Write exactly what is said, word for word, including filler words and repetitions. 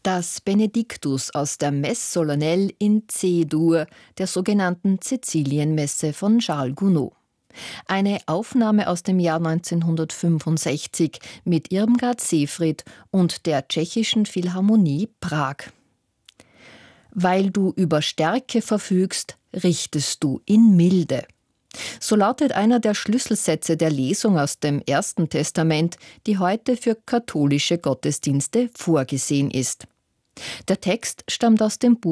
Das Benediktus aus der Messe solennelle in C-Dur, der sogenannten Cäcilienmesse von Charles Gounod. Eine Aufnahme aus dem Jahr neunzehnhundertfünfundsechzig mit Irmgard Seefried und der Tschechischen Philharmonie Prag. Weil du über Stärke verfügst, richtest du in Milde. So lautet einer der Schlüsselsätze der Lesung aus dem Ersten Testament, die heute für katholische Gottesdienste vorgesehen ist. Der Text stammt aus dem Buch